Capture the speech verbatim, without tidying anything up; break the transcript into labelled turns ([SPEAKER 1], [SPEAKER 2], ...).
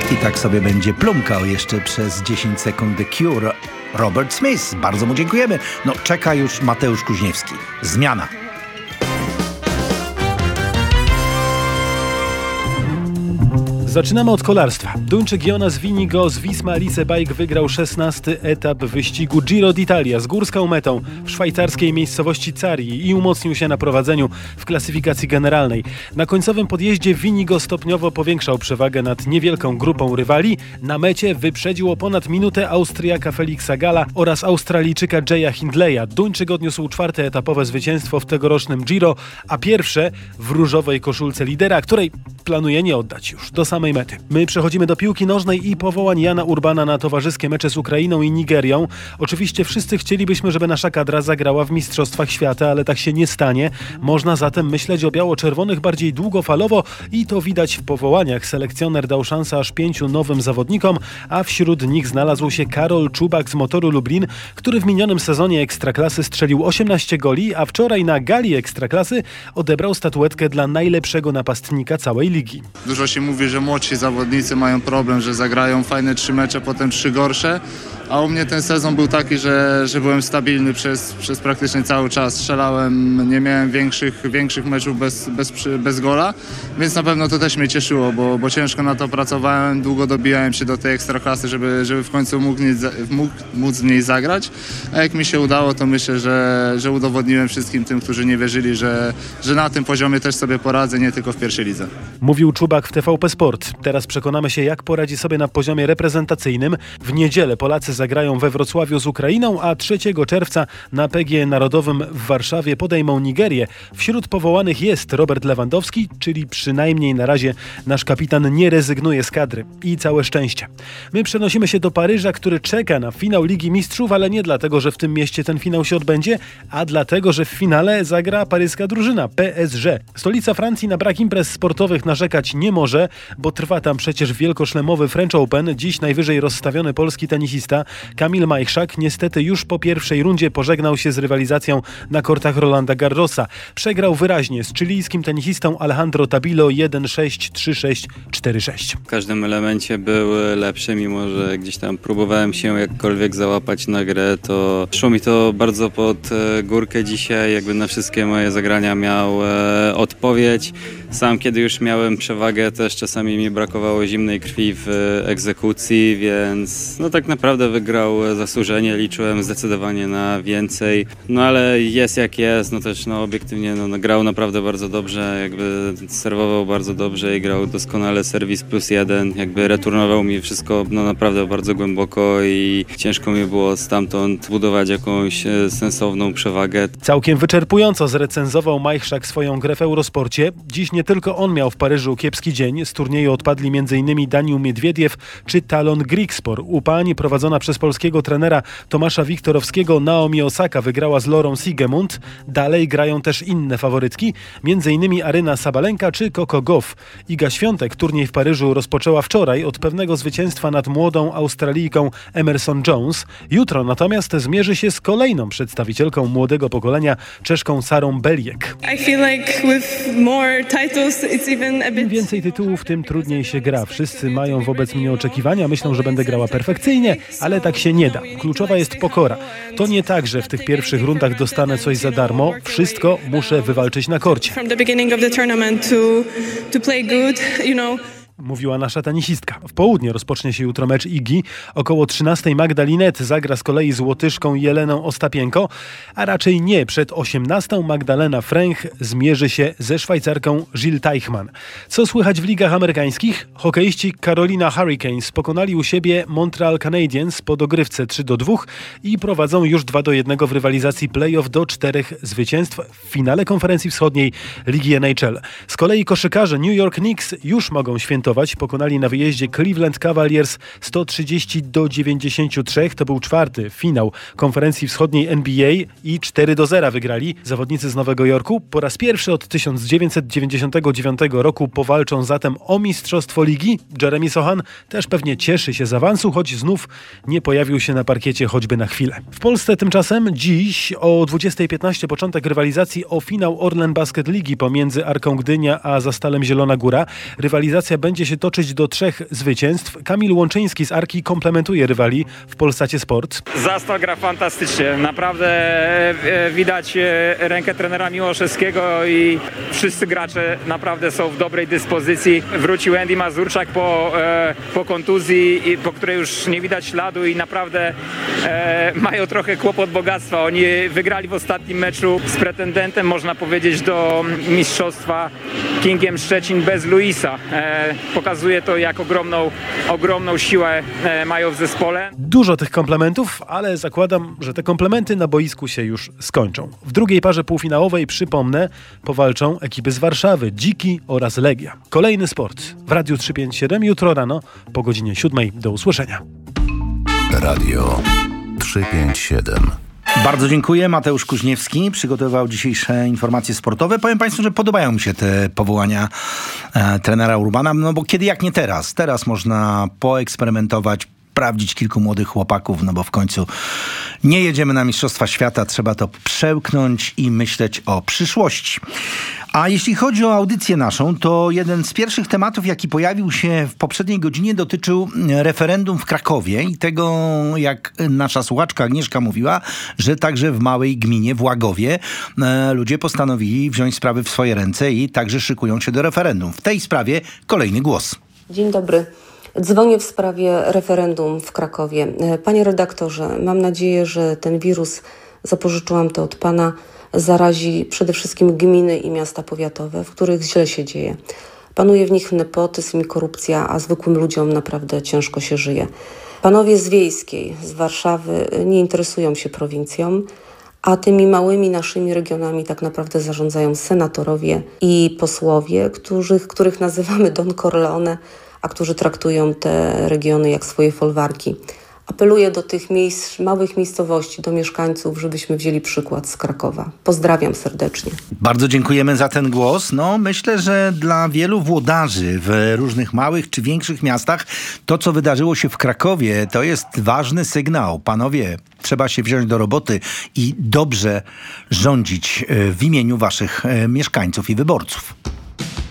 [SPEAKER 1] I tak sobie będzie plumkał jeszcze przez dziesięć sekund The Cure. Robert Smith, bardzo mu dziękujemy. No, czeka już Mateusz Kuźniewski. Zmiana.
[SPEAKER 2] Zaczynamy od kolarstwa. Duńczyk Jonas Vingegaard z Visma Lease Bike wygrał szesnasty etap wyścigu Giro d'Italia z górską metą w szwajcarskiej miejscowości Carii i umocnił się na prowadzeniu w klasyfikacji generalnej. Na końcowym podjeździe Vingegaard stopniowo powiększał przewagę nad niewielką grupą rywali. Na mecie wyprzedził o ponad minutę Austriaka Felixa Galla oraz Australijczyka Jaya Hindleya. Duńczyk odniósł czwarte etapowe zwycięstwo w tegorocznym Giro, a pierwsze w różowej koszulce lidera, której planuje nie oddać już do samej mety. My przechodzimy do piłki nożnej i powołań Jana Urbana na towarzyskie mecze z Ukrainą i Nigerią. Oczywiście wszyscy chcielibyśmy, żeby nasza kadra zagrała w Mistrzostwach Świata, ale tak się nie stanie. Można zatem myśleć o biało-czerwonych bardziej długofalowo i to widać w powołaniach. Selekcjoner dał szansę aż pięciu nowym zawodnikom, a wśród nich znalazł się Karol Czubak z Motoru Lublin, który w minionym sezonie Ekstraklasy strzelił osiemnaście goli, a wczoraj na gali Ekstraklasy odebrał statuetkę dla najlepszego napastnika całej ligi.
[SPEAKER 3] Dużo się mówi, że młodsi zawodnicy mają problem, że zagrają fajne trzy mecze, potem trzy gorsze, a u mnie ten sezon był taki, że, że byłem stabilny przez, przez praktycznie cały czas. Strzelałem, nie miałem większych, większych meczów bez, bez, bez gola, więc na pewno to też mnie cieszyło, bo, bo ciężko na to pracowałem, długo dobijałem się do tej ekstraklasy, żeby, żeby w końcu mógł, mógł, móc w niej zagrać, a jak mi się udało, to myślę, że, że udowodniłem wszystkim tym, którzy nie wierzyli, że, że na tym poziomie też sobie poradzę, nie tylko w pierwszej lidze.
[SPEAKER 2] Mówił Czubak w T V P Sport. Teraz przekonamy się, jak poradzi sobie na poziomie reprezentacyjnym. W niedzielę Polacy zagrają we Wrocławiu z Ukrainą, a trzeciego czerwca na P G E Narodowym w Warszawie podejmą Nigerię. Wśród powołanych jest Robert Lewandowski, czyli przynajmniej na razie nasz kapitan nie rezygnuje z kadry. I całe szczęście. My przenosimy się do Paryża, który czeka na finał Ligi Mistrzów, ale nie dlatego, że w tym mieście ten finał się odbędzie, a dlatego, że w finale zagra paryska drużyna P S G. Stolica Francji na brak imprez sportowych narzekać nie może, bo trwa tam przecież wielkoszlemowy French Open. Dziś najwyżej rozstawiony polski tenisista Kamil Majchrzak niestety już po pierwszej rundzie pożegnał się z rywalizacją na kortach Rolanda Garrosa. Przegrał wyraźnie z chilijskim tenisistą Alejandro Tabilo jeden sześć, trzy sześć, cztery sześć.
[SPEAKER 4] W każdym elemencie był lepszy, mimo że gdzieś tam próbowałem się jakkolwiek załapać na grę, to szło mi to bardzo pod górkę dzisiaj, jakby na wszystkie moje zagrania miał e, odpowiedź. Sam kiedy już miałem przewagę, też czasami mi brakowało zimnej krwi w egzekucji, więc no tak naprawdę wygrał zasłużenie, liczyłem zdecydowanie na więcej, no ale jest jak jest, no też no obiektywnie no, no, grał naprawdę bardzo dobrze, jakby serwował bardzo dobrze i grał doskonale serwis plus jeden, jakby returnował mi wszystko no naprawdę bardzo głęboko i ciężko mi było stamtąd budować jakąś sensowną przewagę.
[SPEAKER 2] Całkiem wyczerpująco zrecenzował Majchrzak swoją grę w Eurosporcie. Dziś nie tylko on miał w Paryżu kiepski dzień. Z turnieju odpadli m.in. Daniil Miedwiediew czy Talon Grigspor. U pań prowadzona przez polskiego trenera Tomasza Wiktorowskiego Naomi Osaka wygrała z Laurą Siegemund. Dalej grają też inne faworytki, m.in. Aryna Sabalenka czy Coco Gauff. Iga Świątek turniej w Paryżu rozpoczęła wczoraj od pewnego zwycięstwa nad młodą Australijką Emerson Jones. Jutro natomiast zmierzy się z kolejną przedstawicielką młodego pokolenia, Czeszką Sarą Beliek. Im więcej tytułów, tym trudniej się gra. Wszyscy mają wobec mnie oczekiwania, myślą, że będę grała perfekcyjnie, ale tak się nie da. Kluczowa jest pokora. To nie tak, że w tych pierwszych rundach dostanę coś za darmo. Wszystko muszę wywalczyć na korcie. Mówiła nasza tenisistka. W południe rozpocznie się jutro mecz Igi. Około trzynastej Magda Linette zagra z kolei z Łotyszką Jeleną Ostapienko, a raczej nie. Przed osiemnastą Magdalena Fręch zmierzy się ze Szwajcarką Jill Teichmann. Co słychać w ligach amerykańskich? Hokeiści Carolina Hurricanes pokonali u siebie Montreal Canadiens po dogrywce trzy do dwóch i prowadzą już dwa do jednego w rywalizacji playoff do czterech zwycięstw w finale konferencji wschodniej Ligi N H L. Z kolei koszykarze New York Knicks już mogą świętować. Pokonali na wyjeździe Cleveland Cavaliers sto trzydzieści do dziewięćdziesięciu trzech. To był czwarty finał konferencji wschodniej N B A i cztery do zera wygrali zawodnicy z Nowego Jorku. Po raz pierwszy od tysiąc dziewięćset dziewięćdziesiątego dziewiątego roku powalczą zatem o mistrzostwo ligi. Jeremy Sohan też pewnie cieszy się z awansu, choć znów nie pojawił się na parkiecie choćby na chwilę. W Polsce tymczasem dziś o dwudziestej piętnaście początek rywalizacji o finał Orlen Basket Ligi pomiędzy Arką Gdynia a Zastalem Zielona Góra. Rywalizacja będzie będzie się toczyć do trzech zwycięstw. Kamil Łączyński z Arki komplementuje rywali w Polsacie Sport.
[SPEAKER 5] Zastal gra fantastycznie. Naprawdę e, widać e, rękę trenera Miłoszewskiego i wszyscy gracze naprawdę są w dobrej dyspozycji. Wrócił Andy Mazurczak po, e, po kontuzji, i, po której już nie widać śladu i naprawdę e, mają trochę kłopot bogactwa. Oni wygrali w ostatnim meczu z pretendentem, można powiedzieć, do mistrzostwa Kingiem Szczecin bez Luisa. E, pokazuje to, jak ogromną, ogromną siłę e, mają w zespole.
[SPEAKER 2] Dużo tych komplementów, ale zakładam, że te komplementy na boisku się już skończą. W drugiej parze półfinałowej, przypomnę, powalczą ekipy z Warszawy, Dziki oraz Legia. Kolejny sport w Radiu trzysta pięćdziesiąt siedem jutro rano po godzinie siódmej. Do usłyszenia.
[SPEAKER 6] Radio trzysta pięćdziesiąt siedem.
[SPEAKER 1] Bardzo dziękuję. Mateusz Kuźniewski przygotowywał dzisiejsze informacje sportowe. Powiem Państwu, że podobają mi się te powołania e, trenera Urbana, no bo kiedy jak nie teraz. Teraz można poeksperymentować, sprawdzić kilku młodych chłopaków, no bo w końcu nie jedziemy na Mistrzostwa Świata, trzeba to przełknąć i myśleć o przyszłości. A jeśli chodzi o audycję naszą, to jeden z pierwszych tematów, jaki pojawił się w poprzedniej godzinie, dotyczył referendum w Krakowie i tego, jak nasza słuchaczka Agnieszka mówiła, że także w małej gminie w Łagowie e, ludzie postanowili wziąć sprawy w swoje ręce i także szykują się do referendum. W tej sprawie kolejny głos.
[SPEAKER 7] Dzień dobry. Dzwonię w sprawie referendum w Krakowie. Panie redaktorze, mam nadzieję, że ten wirus, zapożyczyłam to od pana, zarazi przede wszystkim gminy i miasta powiatowe, w których źle się dzieje. Panuje w nich nepotyzm i korupcja, a zwykłym ludziom naprawdę ciężko się żyje. Panowie z Wiejskiej, z Warszawy nie interesują się prowincją, a tymi małymi naszymi regionami tak naprawdę zarządzają senatorowie i posłowie, których, których nazywamy Don Corleone, a którzy traktują te regiony jak swoje folwarki. Apeluję do tych miejsc, małych miejscowości, do mieszkańców, żebyśmy wzięli przykład z Krakowa. Pozdrawiam serdecznie.
[SPEAKER 1] Bardzo dziękujemy za ten głos. No, myślę, że dla wielu włodarzy w różnych małych czy większych miastach to, co wydarzyło się w Krakowie, to jest ważny sygnał. Panowie, trzeba się wziąć do roboty i dobrze rządzić w imieniu waszych mieszkańców i wyborców.